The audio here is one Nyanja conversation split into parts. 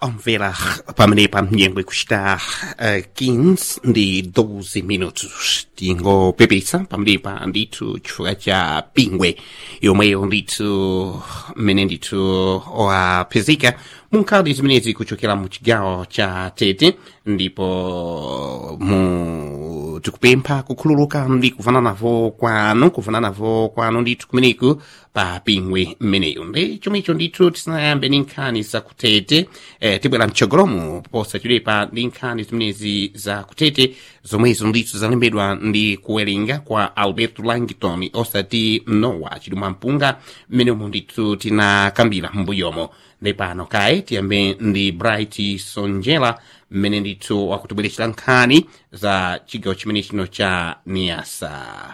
Omvela pamenepa mnyengwe kuchita 15 ndi 12 minutos tingo pepesa pamenepa ndithu chifukwa cha pingwe yomweyo ndithu mmene ndithu wapezeka munkhani zimenezi kuchokera mu chigawo cha Tete ndipo tikupempha kukhululuka ndi kuvana navo kwanu ndithu kumeneku pa pingwe mmeneyo ndi chomwecho ndithu tisanayambe ndi nkhani za kutete tibwera mchogolomo posachedwapa ndi nkhani zimenezi za kutete zomwezo ndithu zalembedwa ndi kuwerenga kwa Alberto Langton osati Noah chidumwa mpunga mmenemo ndithu tinakambira mbuyomo nepano kaye tiyambe ndi Bright Sonjela mmene ndithu wakutibweretsera nkhani za chigawo chimene chino cha Niassa.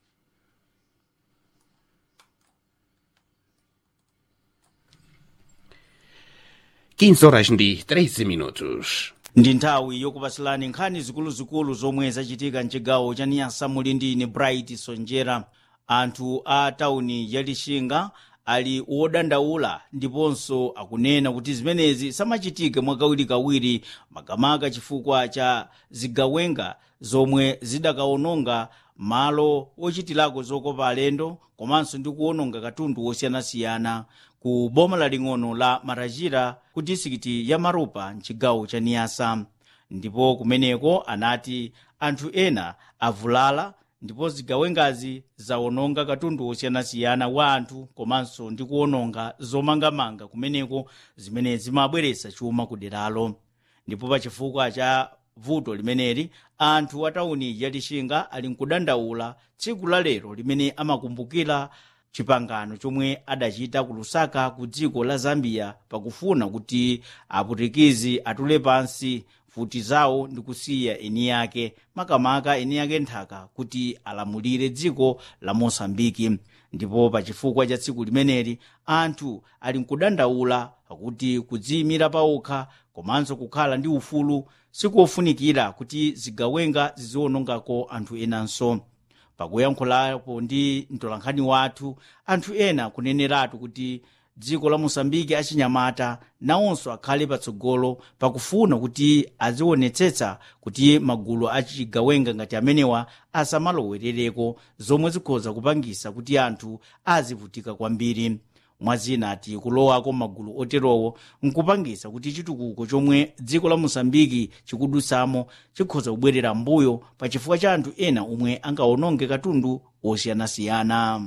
Horas ndi 13 minutos. Ndi nthawi yokupasilani nkhani zikuluzikulu zomwe zachitika mchigawo cha Niassa muli ndi ine Bright Sonjera. Anthu a tauni ya Lixinga ali wodandaula ndiponso akunena kuti zimenezi samachitike mwakawirikawiri makamaka chifukwa cha zigawenga zomwe zidakaononga malo ochitirako zokopa alendo komanso ndi kuononga katundu wosiyanasiyana ku boma laling'ono la Marajira ku disikiti ya Marupa mchigawo cha Niassa. Ndipo kumeneko anati anthu ena avulala ndipo zigawengazi zaononga katundu wosiyanasiyana wa anthu komanso ndi kuononga zomangamanga kumeneko zimene zimabweretsa chuma kuderalo. Ndipo pa chifukwa cha vuto limeneli anthu a tauni ya Lixinga ali nkudandaula tsiku la lero limene amakumbukira chipangano chomwe adachita ku Lusaka ku dziko la Zambia pakufuna kuti aputikizi atule pansi futi zawo ndi kusiya eni yake makamaka eni yake nthaka kuti alamulire dziko la Mosambiki. Ndipo pa chifukwa cha tsiku limeneli anthu ali nkudandaula pakuti kudziyimira paokha komanso kukhala ndi ufulu sikofunikira kuti zigawenga zizionongako anthu enanso. Pakuyankhulapo ndi mtolankhani wathu anthu ena kuneneratu kuti dziko la Mosambiki achinyamata nawonso akhale patsogolo pakufuna kuti azionetsetsa kuti magulu achigawenga ngati amenewa asamalowerereko zomwe zikhoza kupangisa kuti anthu azivutika kwambiri. Mwazina ati kulowako magulu oterowo nkupangisa kuti chitukuko chomwe dziko la Mosambiki chikudutsamo chikhoza kubwerera mbuyo pa chifukwa cha anthu ena omwe angaononge katundu osiyanasiyana.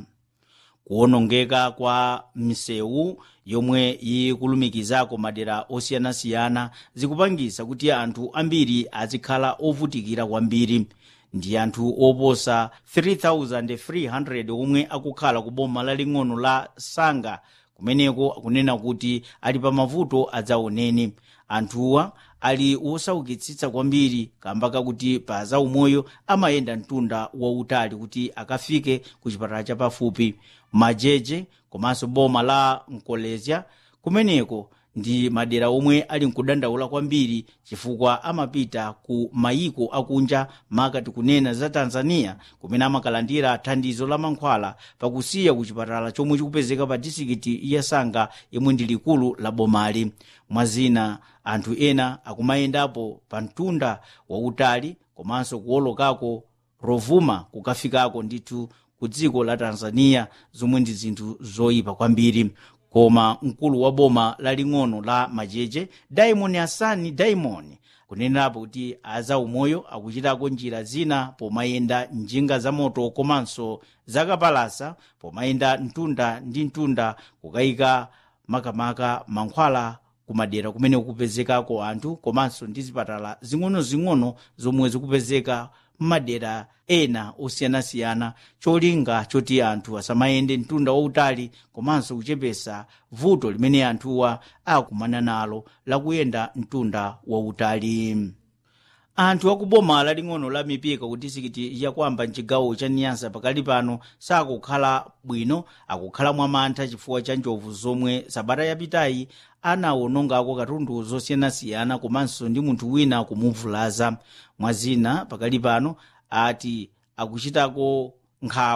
Kuonongeka kwa misewu yomwe ikulumikizako madera osiyanasiyana zikupangisa kuti anthu ambiri azikhala ovutikira kwambiri. Ndi anthu oposa 3,300 omwe akukhala ku boma laling'ono la Sanga kumeneko akunena kuti ali pa mavuto adzaoneni. Anthuwa ali wosaukitsitsa kwambiri kamba kakuti pa zaumoyo amayenda mtunda wautali kuti akafike ku chipatala chapafupi. Majeje komanso boma la Nkolezia kumeneko ndi madera omwe ali nkudandaula kwambiri chifukwa amapita ku mayiko akunja makati kunena za Tanzania kumene amakalandira thandizo la mankhwala pakusiya ku chipatala chomwe chikupezeka pa disikiti ya Sanga yomwe ndi likulu la bomali. Mwazina anthu ena akumayendapo pa mtunda wautali komanso kuolokako Rovuma kukafikako ndithu ku dziko la Tanzania zomwe ndi zinthu zoyipa kwambiri. Koma mkulu wa boma laling'ono la Majeje Diamond Hassan Diamond kunenerapo kuti azaumoyo akuchitako njira zina pomayenda njinga za moto komanso zakapalasa pomayenda mtunda ndi mtunda kukayika makamaka mankhwala kumadera kumene kupezekako anthu komanso ndi zipatala zing'ono zomwe zikupezeka madera ena osiyanasiyana cholinga choti anthu asamayende mtunda wautali komanso kuchepesa vuto limene anthuwa akumana nalo lakuyenda mtunda wautali. Anthu akuboma laling'ono la Mipika ku disikiti ya Kwamba mchigawo cha Niassa pakali pano sakukhala bwino, akukhala mwamantha chifukwa cha njovu zomwe sabata yapitayi anaonongako katundu zosiyanasiyana komanso ndi munthu wina kumuvulaza. Mwazina pakali pano ati akuchitako nkhawa